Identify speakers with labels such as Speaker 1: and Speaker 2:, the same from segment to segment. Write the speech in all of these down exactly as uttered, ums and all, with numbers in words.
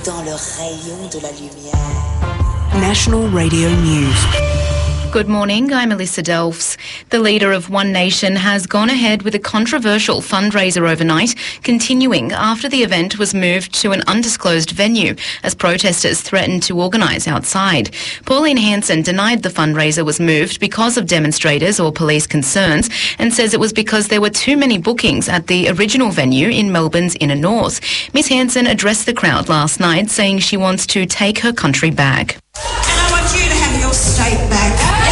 Speaker 1: dans le rayon de la lumière.
Speaker 2: National Radio News.
Speaker 3: Good morning, I'm Melissa Delfs. The leader of One Nation has gone ahead with a controversial fundraiser overnight, continuing after the event was moved to an undisclosed venue as protesters threatened to organise outside. Pauline Hanson denied the fundraiser was moved because of demonstrators or police concerns and says it was because there were too many bookings at the original venue in Melbourne's inner north. Miss Hanson addressed the crowd last night saying she wants to take her country back.
Speaker 4: And I want you to have your state back.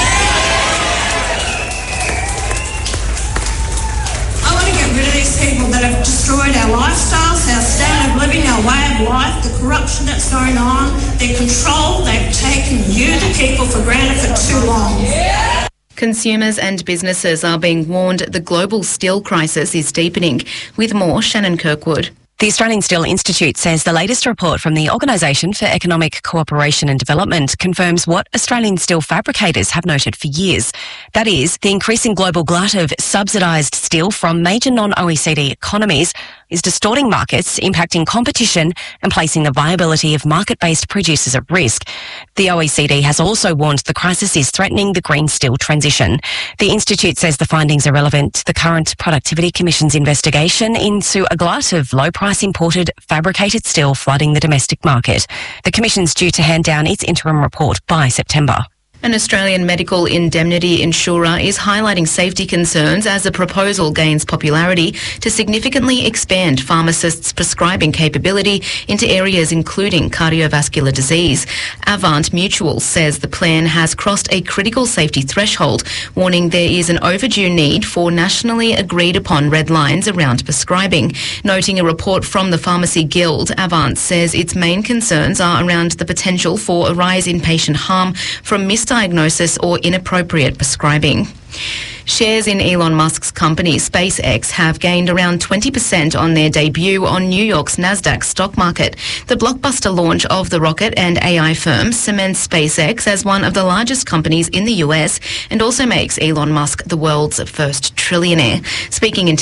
Speaker 4: I want to get rid of these people that have destroyed our lifestyles, our standard of living, our way of life, the corruption that's going on, their control. They've taken you, the people, for granted for too long.
Speaker 3: Consumers and businesses are being warned the global steel crisis is deepening. With more, Shannon Kirkwood.
Speaker 5: The Australian Steel Institute says the latest report from the Organisation for Economic Cooperation and Development confirms what Australian steel fabricators have noted for years. That is, the increasing global glut of subsidised steel from major non-O E C D economies is distorting markets, impacting competition and placing the viability of market-based producers at risk. The O E C D has also warned the crisis is threatening the green steel transition. The Institute says the findings are relevant to the current Productivity Commission's investigation into a glut of low-price imported fabricated steel flooding the domestic market. The Commission's due to hand down its interim report by September.
Speaker 3: An Australian medical indemnity insurer is highlighting safety concerns as a proposal gains popularity to significantly expand pharmacists' prescribing capability into areas including cardiovascular disease. Avant Mutual says the plan has crossed a critical safety threshold, warning there is an overdue need for nationally agreed upon red lines around prescribing. Noting a report from the Pharmacy Guild, Avant says its main concerns are around the potential for a rise in patient harm from misdiagnosis or inappropriate prescribing. Shares in Elon Musk's company SpaceX have gained around twenty percent on their debut on New York's Nasdaq stock market. The blockbuster launch of the rocket and A I firm cements SpaceX as one of the largest companies in the U S and also makes Elon Musk the world's first trillionaire. Speaking in